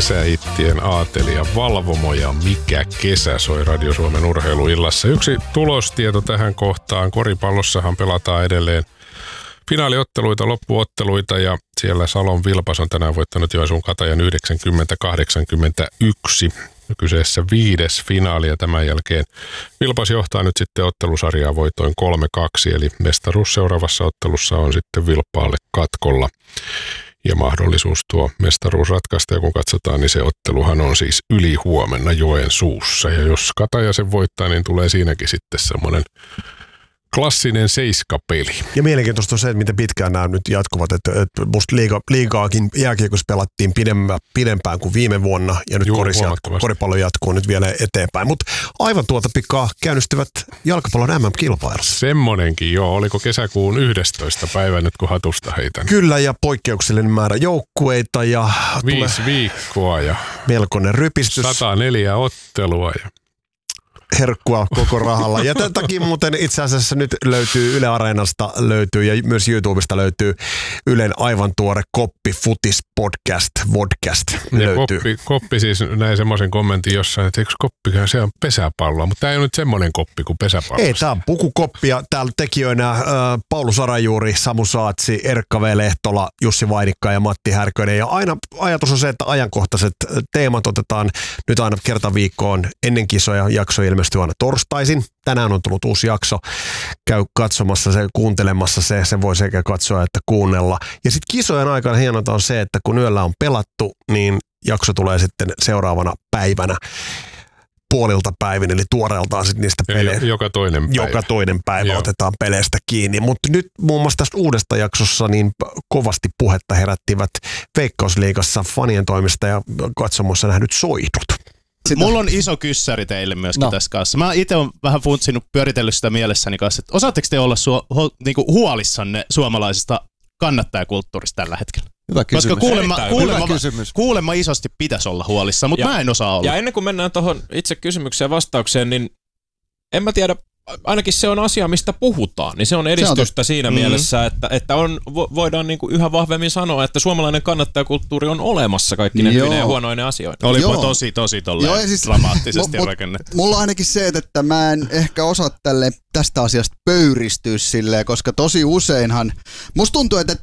kesähittien aatelija Valvomo ja Mikä kesä soi Radio Suomen urheiluillassa. Yksi tulostieto tähän kohtaan. Koripallossahan pelataan edelleen finaaliotteluita, loppuotteluita ja siellä Salon Vilpas on tänään voittanut Joensuun Katajan 90-81. Kyseessä 5. finaali ja tämän jälkeen Vilpas johtaa nyt sitten ottelusarjaa voitoin 3-2, eli mestaruus seuraavassa ottelussa on sitten Vilppaalle katkolla. Ja mahdollisuus tuo mestaruus ratkaista, ja kun katsotaan, niin se otteluhan on siis ylihuomenna Joensuussa. Ja jos Kataja sen voittaa, niin tulee siinäkin sitten semmoinen klassinen seiskapeli. Ja mielenkiintoista on se, että miten pitkään nämä nyt jatkuvat. Että musta liigaakin jääkiekossa pelattiin pidempään kuin viime vuonna, ja nyt koripallo jatkuu nyt vielä eteenpäin. Mutta aivan tuota pikaa käynnistyvät jalkapallon MM-kilpailut. Semmonenkin, joo. Oliko kesäkuun 11. päivä nyt, kun hatusta heitän? Kyllä, ja poikkeuksellinen määrä joukkueita. Ja 5 viikkoa ja melkoinen rypistys. 104 ottelua ja herkkua koko rahalla. Ja tämän takia muuten itse asiassa nyt löytyy Yle Areenasta ja myös YouTubesta löytyy Ylen aivan tuore Koppi Futis vodcast löytyy. Koppi siis näin semmoisen kommentin jossain, että eikö Koppikaan se on pesäpalloa, mutta tämä ei ole nyt semmoinen koppi kuin pesäpallo. Ei, tämä on pukukoppi ja täällä tekijöinä Paulu Sarajuuri, Samu Saatsi, Erkka V. Lehtola, Jussi Vainikka ja Matti Härkönen. Ja aina ajatus on se, että ajankohtaiset teemat otetaan nyt aina kerta viikkoon ennen kisoja. Jakso ilmestyy aina torstaisin. Tänään on tullut uusi jakso. Käy katsomassa se, kuuntelemassa se voi sekä katsoa että kuunnella. Ja sitten kisojen aikana hienonta on se, että kun yöllä on pelattu, niin jakso tulee sitten seuraavana päivänä puolilta päivin, eli tuoreeltaan sitten niistä peleistä. Joka toinen päivä otetaan peleistä kiinni. Mutta nyt muun muassa tästä uudesta jaksossa niin kovasti puhetta herättivät Veikkausliigassa fanien toimesta ja katsomossa nähdyt soihdut. Mulla on iso kyssäri teille myöskin tässä kanssa. Mä itse olen vähän funtsinut, pyöritellyt sitä mielessäni kanssa, että osaatteko te olla niinku huolissanne suomalaisesta kannattajakulttuurista tällä hetkellä? Hyvä kysymys. Koska kuulemma isosti pitäisi olla huolissa, mutta mä en osaa olla. Ja ennen kuin mennään tuohon itse kysymykseen ja vastaukseen, niin en mä tiedä, ainakin se on asia, mistä puhutaan, niin se on edistystä siinä mielessä, että voidaan niinku yhä vahvemmin sanoa, että suomalainen kannattajakulttuuri on olemassa kaikki ne hyvinä ja huonoina asioita. Olipa tosi siis, dramaattisesti rakennettu. Mulla on ainakin se, että mä en ehkä osaa tästä asiasta pöyristyä silleen, koska tosi useinhan, musta tuntuu, että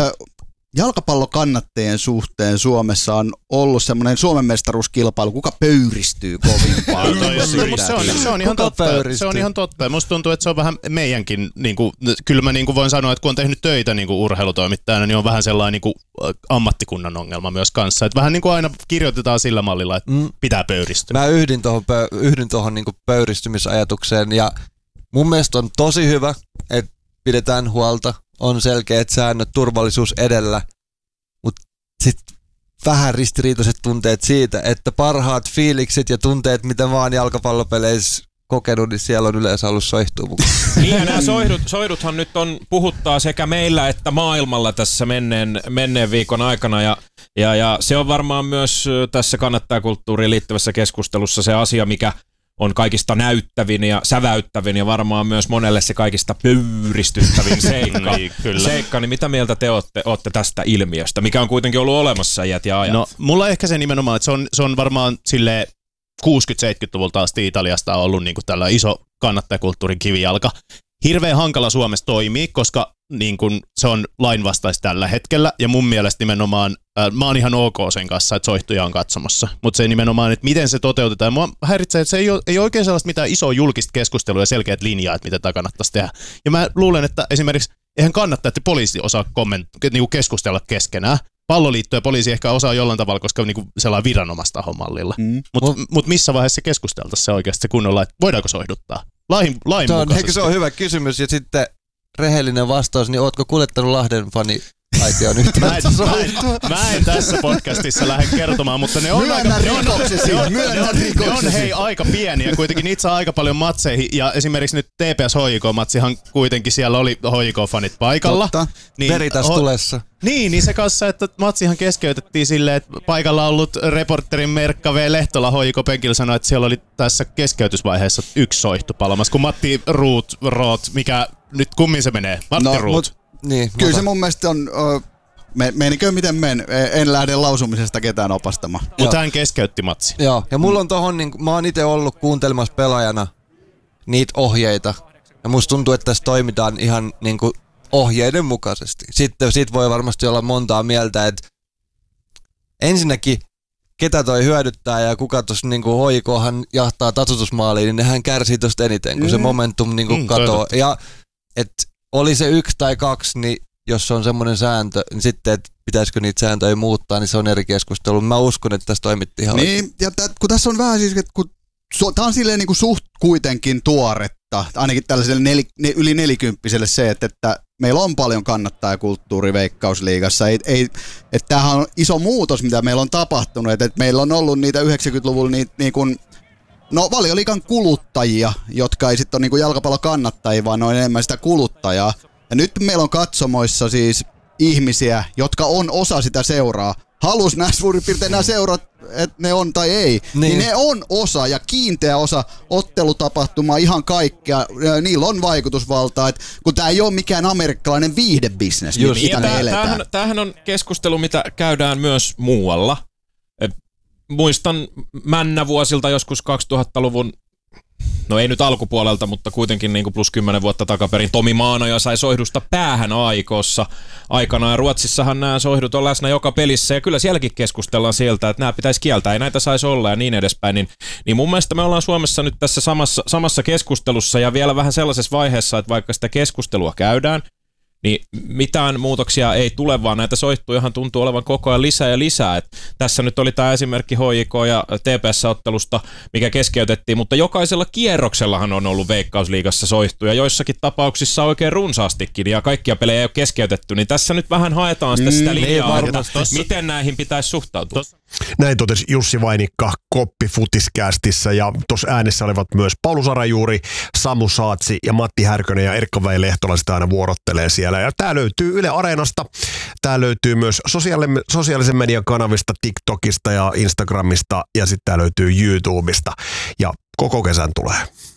jalkapallokannattajien suhteen Suomessa on ollut semmoinen Suomen mestaruuskilpailu, kuka pöyristyy kovin paljon. Se on ihan totta. Se on ihan totta. Musta tuntuu, että se on vähän meidänkin, kyllä mä voin sanoa, että kun on tehnyt töitä urheilutoimittajana, niin on vähän sellainen ammattikunnan ongelma myös kanssa. Että vähän aina kirjoitetaan sillä mallilla, että pitää pöyristyä. Mä yhdyn tuohon pöyristymisajatukseen ja mun mielestä on tosi hyvä, että pidetään huolta. On selkeät säännöt, turvallisuus edellä, mutta sitten vähän ristiriitaiset tunteet siitä, että parhaat fiilikset ja tunteet, mitä mä oon jalkapallopeleissä kokenut, niin siellä on yleensä ollut soihtua mukaan. Niin ja nämä soihduthan nyt puhuttaa sekä meillä että maailmalla tässä menneen viikon aikana ja se on varmaan myös tässä kannattajakulttuuriin liittyvässä keskustelussa se asia, mikä on kaikista näyttävin ja säväyttävin ja varmaan myös monelle se kaikista pöyristyttävin seikka. Niin mitä mieltä te ootte tästä ilmiöstä, mikä on kuitenkin ollut olemassa iät ja ajat? No, mulla ehkä se nimenomaan, että se on varmaan silleen 60-70-luvulta asti Italiasta on ollut tällä iso kannattajakulttuurin kivijalka. Hirveän hankala Suomessa toimii, koska se on lainvastaista tällä hetkellä, ja mun mielestä nimenomaan, mä oon ihan ok sen kanssa, että soihtuja on katsomassa, mutta se nimenomaan, että miten se toteutetaan, mua häiritsee, että se ei oikein sellaista mitään isoa julkista keskustelua ja selkeät linjaa, että mitä tämä kannattaisi tehdä. Ja mä luulen, että esimerkiksi eihän kannattaa, että poliisi osaa keskustella keskenään. Palloliitto ja poliisi ehkä osaa jollain tavalla, koska sellainen viranomaistahon mallilla. Mutta missä vaiheessa se keskusteltaisiin se oikeasti kunnolla, että voidaanko soihduttaa? Lain mukaisesti. Se on hyvä kysymys ja sitten rehellinen vastaus, niin ootko kuljettanut Lahden fani aitioon yhtään? Mä en tässä podcastissa lähde kertomaan, mutta ne on aika pieniä. Kuitenkin niitä saa aika paljon matseihin. Ja esimerkiksi nyt TPS HJK-matsihan kuitenkin siellä oli HJK-fanit paikalla. Totta. Niin, Veritas tulessa. Niin se kanssa, että matsihan keskeytettiin silleen, että paikalla ollut reporterin Merkka V. Lehtola HJK-penkillä sanoi, että siellä oli tässä keskeytysvaiheessa yksi soihtu palamassa, kun Matti Roth, mikä nyt kummin se menee? Matti Roth. Niin, kyllä se mun mielestä on menikö miten en lähde lausumisesta ketään opastamaan. Mutta hän keskeytti matsi. Joo, ja mulla on tohon, niin mä oon itse ollut kuuntelemassa pelaajana niitä ohjeita, ja musta tuntuu, että tässä toimitaan ihan niin kuin ohjeiden mukaisesti. Sitten siitä voi varmasti olla montaa mieltä, että ensinnäkin ketä toi hyödyttää ja kuka tuossa niinku hoikohan jahtaa tasoitusmaaliin, niin nehän kärsii tosta eniten, kun se momentum niinku katoo. Ja et oli se 1 tai 2, niin jos on semmoinen sääntö, niin sitten, että pitäisikö niitä sääntöjä muuttaa, niin se on eri keskustelu. Mä uskon, että tässä toimittiin ihan niin, oikein. Ja kun tässä on vähän siis, että kun tää on silleen niinku suht kuitenkin tuoretta, ainakin tällaiselle yli 40-vuotiaille se, että meillä on paljon kannattajakulttuuri Veikkausliigassa. Että tämähän on iso muutos, mitä meillä on tapahtunut. Että meillä on ollut niitä 90-luvulla Valioliigan kuluttajia, jotka ei sitten ole niinku jalkapallokannattajia, vaan on enemmän sitä kuluttajaa. Ja nyt meillä on katsomoissa siis ihmisiä, jotka on osa sitä seuraa. Halus nämä suurin piirtein nämä seurat, että ne on tai ei, niin ne on osa ja kiinteä osa ottelutapahtumaa, ihan kaikkea. Niillä on vaikutusvaltaa, että kun tämä ei ole mikään amerikkalainen viihdebisnes, mitä me eletään. Tämähän on keskustelu, mitä käydään myös muualla. Muistan männävuosilta joskus 2000-luvun, no ei nyt alkupuolelta, mutta kuitenkin niin kuin plus 10 vuotta takaperin. Tomi Maanoja sai soihdusta päähän AIK:ssa aikana, ja Ruotsissahan nämä soihdut on läsnä joka pelissä, ja kyllä sielläkin keskustellaan sieltä, että nämä pitäisi kieltää, ei näitä saisi olla ja niin edespäin. Niin mun mielestä me ollaan Suomessa nyt tässä samassa keskustelussa, ja vielä vähän sellaisessa vaiheessa, että vaikka sitä keskustelua käydään, niin mitään muutoksia ei tule, vaan näitä soihtujahan tuntuu olevan koko ajan lisää ja lisää. Et tässä nyt oli tämä esimerkki HJK ja TPS-ottelusta, mikä keskeytettiin, mutta jokaisella kierroksellahan on ollut Veikkausliigassa soihtuja, joissakin tapauksissa oikein runsaastikin, ja kaikkia pelejä ei ole keskeytetty, niin tässä nyt vähän haetaan sitä linjaa, että miten näihin pitäisi suhtautua. Näin totesi Jussi Vainikka Koppi Futiscastissa, ja tuossa äänessä olivat myös Paulus Arajuuri, Samu Saatsi ja Matti Härkönen, ja Erkka-Vei Lehtola sitä aina vuorottelee siellä. Ja tää löytyy Yle Areenasta, tää löytyy myös sosiaalisen median kanavista, TikTokista ja Instagramista, ja sitten tää löytyy YouTubesta, ja koko kesän tulee.